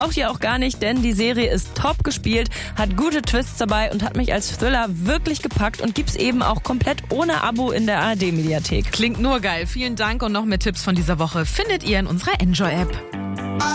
Braucht ihr auch gar nicht, denn die Serie ist top gespielt, hat gute Twists dabei und hat mich als Thriller wirklich gepackt und gibt's eben auch komplett ohne Abo in der ARD-Mediathek. Klingt nur geil. Vielen Dank und noch mehr Tipps von dieser Woche findet ihr in unserer Enjoy-App.